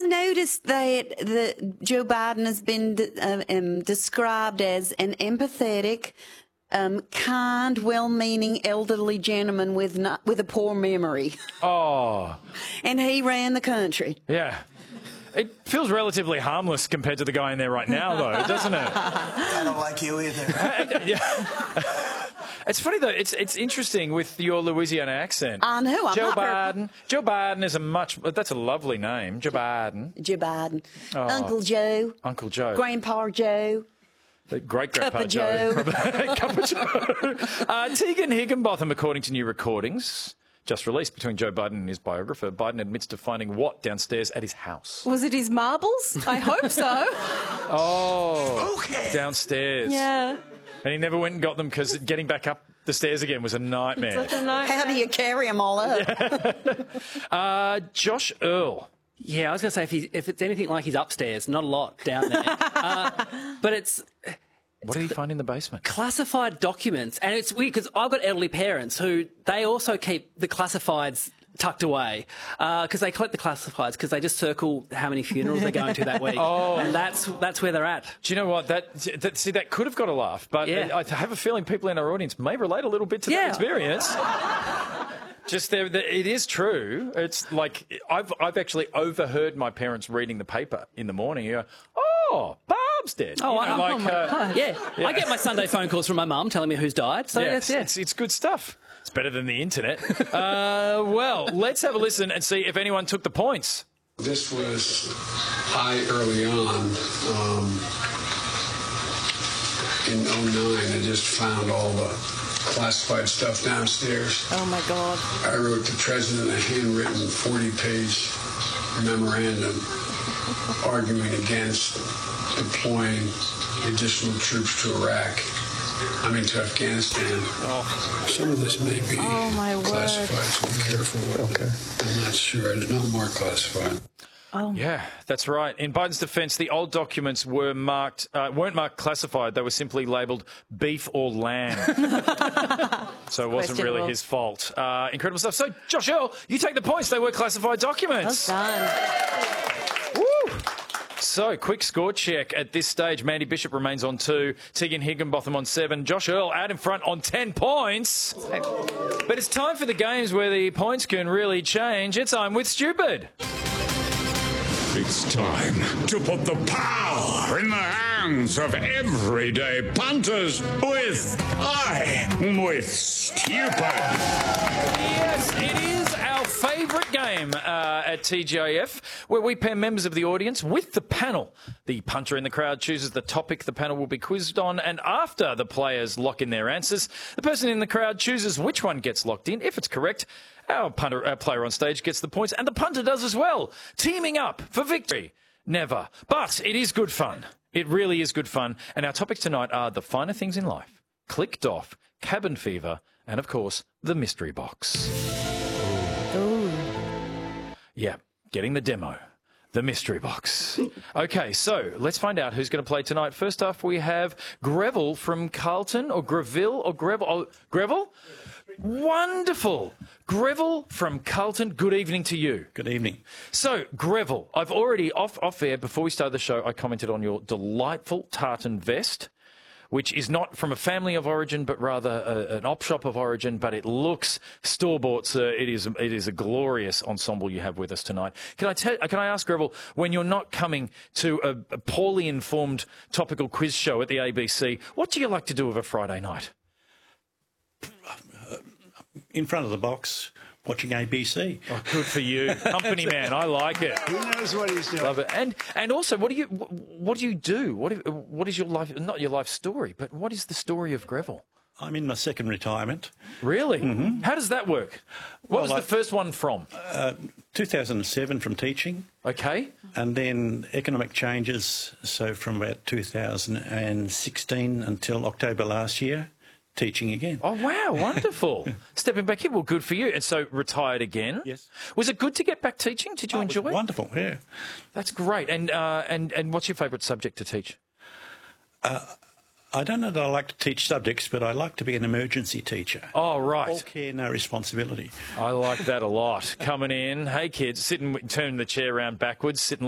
noticed that Joe Biden has been described as an empathetic, kind, well-meaning elderly gentleman with a poor memory. Oh. And he ran the country. Yeah. It feels relatively harmless compared to the guy in there right now, though, doesn't it? I don't like you either. Yeah. It's funny, though. It's interesting with your Louisiana accent. I know. I'm Joe not Biden. Joe Biden is that's a lovely name. Joe Biden. Joe Biden. Oh. Uncle Joe. Uncle Joe. Grandpa Joe. Great-grandpa Joe. Cup of Joe. Tegan Higginbotham, according to new recordings just released between Joe Biden and his biographer, Biden admits to finding what downstairs at his house? Was it his marbles? I hope so. Oh, okay. Downstairs. Yeah. And he never went and got them because getting back up the stairs again was a nightmare. Such a nightmare. How do you carry them all up? Josh Earl. Yeah, I was going to say, if it's anything like he's upstairs, not a lot down there. But it's... What did he find in the basement? Classified documents. And it's weird because I've got elderly parents who, they also keep the classifieds tucked away because they collect the classifieds because they just circle how many funerals they're going to that week. Oh. And that's where they're at. Do you know what? That could have got a laugh, but yeah. I have a feeling people in our audience may relate a little bit to that experience. Just it is true. It's like I've actually overheard my parents reading the paper in the morning. You go, oh, Barb's dead. Oh, you know, oh my God. Yeah. I get my Sunday phone calls from my mum telling me who's died. So it's good stuff. It's better than the internet. Well, let's have a listen and see if anyone took the points. This was high early on. In 2009, I just found all the classified stuff downstairs. Oh, my God. I wrote the president a handwritten 40-page memorandum arguing against deploying additional troops to to Afghanistan. Oh. Some of this may be classified, so be careful. Okay. I'm not sure. It's not more classified. Oh. Yeah, that's right. In Biden's defence, the old documents weren't marked classified. They were simply labelled beef or lamb. So it wasn't really his fault. Incredible stuff. So, Josh Earl, you take the points. They were classified documents. Well done. Woo! So, quick score check at this stage. Mandy Bishop remains on 2, Tegan Higginbotham on 7, Josh Earl out in front on 10 points. But it's time for the games where the points can really change. It's I'm with Stupid. It's time to put the power in the hands of everyday punters with I'm with Stupid. Yes, it is our favourite game at TGIF, where we pair members of the audience with the panel. The punter in the crowd chooses the topic the panel will be quizzed on, and after the players lock in their answers, the person in the crowd chooses which one gets locked in. If it's correct, our player on stage gets the points, and the punter does as well. Teaming up for victory. Never. But it is good fun. It really is good fun. And our topics tonight are the finer things in life, clicked off, cabin fever, and, of course, the mystery box. Ooh. Yeah, getting the demo. The mystery box. Okay, so let's find out who's going to play tonight. First off, we have Greville from Carlton, or Greville, or Greville. Oh, Greville? Wonderful. Greville from Carlton, good evening to you. Good evening. So, Greville, I've already, off air, before we started the show, I commented on your delightful tartan vest, which is not from a family of origin, but rather an op shop of origin, but it looks store-bought, sir. It is a glorious ensemble you have with us tonight. Can I ask, Greville, when you're not coming to a poorly informed topical quiz show at the ABC, what do you like to do of a Friday night? In front of the box, watching ABC. Oh, good for you. Company man, I like it. He knows what he's doing. Love it. And also, what do you do? What is your life, not your life story, but what is the story of Greville? I'm in my second retirement. Really? Mm-hmm. How does that work? What was the first one from? 2007 from teaching. Okay. And then economic changes, so from about 2016 until October last year, teaching again. Oh, wow, wonderful. Stepping back in, well, good for you. And so retired again? Yes. Was it good to get back teaching? Did you enjoy it? Wonderful, yeah. That's great. And what's your favourite subject to teach? I don't know that I like to teach subjects, but I like to be an emergency teacher. Oh, right. All care, no responsibility. I like that a lot. Coming in, hey, kids, turn the chair around backwards, sit and